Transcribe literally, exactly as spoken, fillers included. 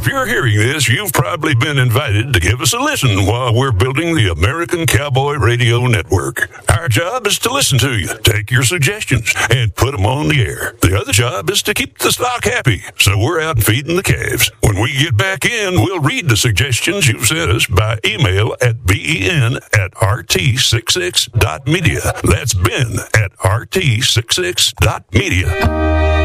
If you're hearing this, you've probably been invited to give us a listen while we're building the American Cowboy Radio Network. Our job is to listen to you, take your suggestions, and put them on the air. The other job is to keep the stock happy, so we're out feeding the calves. When we get back in, we'll read the suggestions you've sent us by email at ben at r t sixty-six dot media. That's Ben at r t sixty-six dot media.